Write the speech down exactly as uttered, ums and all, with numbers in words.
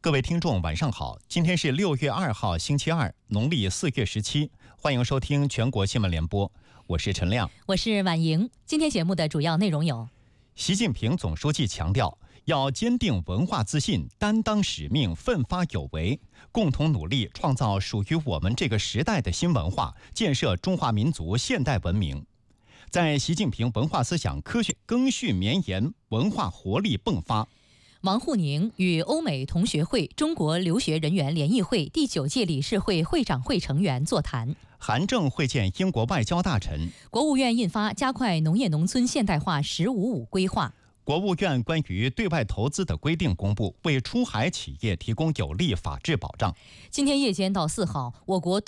各位听众，晚上好！今天是六月二号，星期二，农历四月十七。欢迎收听全国新闻联播，我是陈亮， 我是婉莹。今天节目的主要内容有： 习近平总书记强调，要坚定文化自信，担当使命，奋发有为，共同努力创造属于我们这个时代的新文化，建设中华民族现代文明。在习近平文化思想科学赓续绵延，文化活力迸发。 王沪宁与欧美同学会中国留学人员联谊会第九届理事会会长会成员座谈。 韩正会见英国外交大臣。 国务院印发加快农业农村现代化“十五五”规划。 国务院关于对外投资的规定公布，为出海企业提供有力法治保障。 今天夜间到四号，我国